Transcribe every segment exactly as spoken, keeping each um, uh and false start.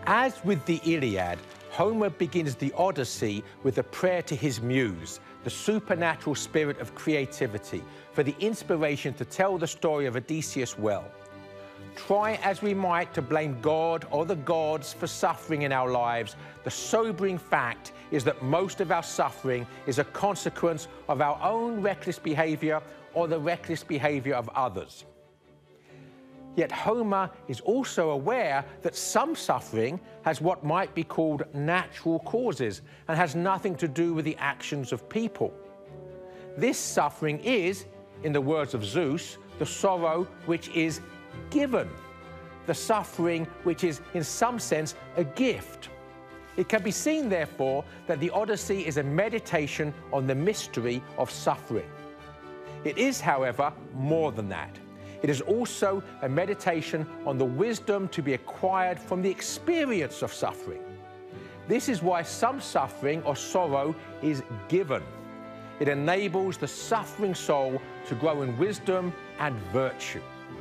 As with the Iliad, Homer begins the Odyssey with a prayer to his muse, the supernatural spirit of creativity, for the inspiration to tell the story of Odysseus well. Try as we might to blame God or the gods for suffering in our lives, the sobering fact is that most of our suffering is a consequence of our own reckless behavior or the reckless behavior of others. Yet Homer is also aware that some suffering has what might be called natural causes and has nothing to do with the actions of people. This suffering is, in the words of Zeus, the sorrow which is given, the suffering which is in some sense a gift. It can be seen, therefore, that the Odyssey is a meditation on the mystery of suffering. It is, however, more than that. It is also a meditation on the wisdom to be acquired from the experience of suffering. This is why some suffering or sorrow is given. It enables the suffering soul to grow in wisdom and virtue.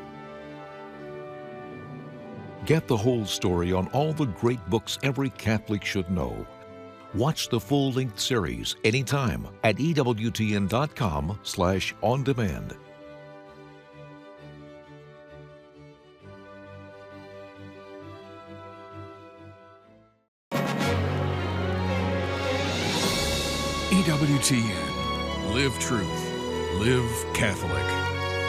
Get the whole story on all the great books every Catholic should know. Watch the full-length series anytime at E W T N dot com slash on demand. E W T N. Live truth. Live Catholic.